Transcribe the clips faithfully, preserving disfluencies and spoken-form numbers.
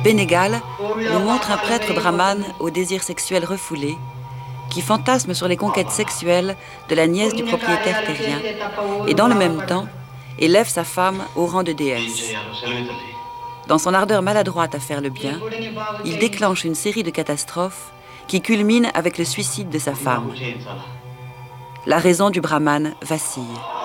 Bénégal nous montre un prêtre brahmane au désir sexuel refoulé qui fantasme sur les conquêtes sexuelles de la nièce du propriétaire terrien et dans le même temps élève sa femme au rang de déesse. Dans son ardeur maladroite à faire le bien, il déclenche une série de catastrophes qui culminent avec le suicide de sa femme. La raison du brahmane vacille.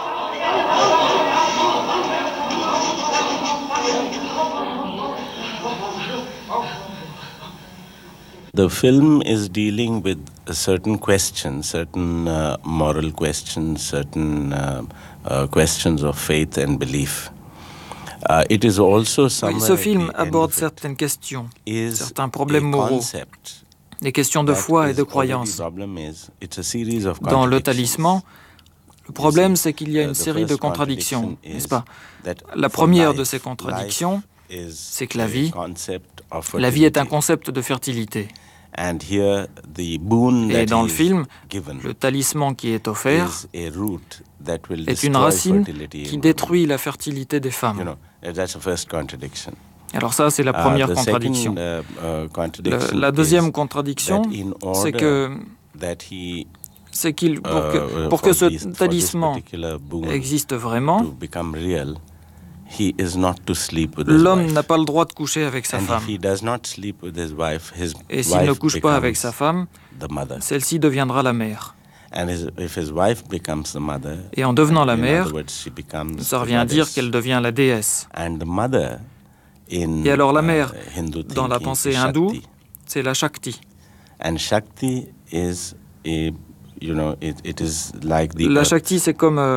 The film is dealing with certain questions, certain uh, moral questions, certain uh, uh, questions of faith and belief. Uh, it is also oui, ce film aborde certaines questions, certains problèmes moraux, des questions de foi et de croyance. Dans Le Talisman, le problème, c'est qu'il y a une série de contradictions, n'est-ce pas? La première de ces contradictions, c'est que la vie, la vie est un concept de fertilité. Et dans le film, le talisman qui est offert est une racine qui détruit la fertilité des femmes. Alors ça, c'est la première contradiction. Le, la deuxième contradiction, c'est que, c'est qu'il, pour que, pour que ce talisman existe vraiment, l'homme n'a pas le droit de coucher avec sa femme. Et s'il ne couche pas avec sa femme, celle-ci deviendra la mère. Et en devenant la mère, ça revient à dire qu'elle devient la déesse. Et alors la mère, dans la pensée hindoue, c'est la Shakti. La Shakti, c'est comme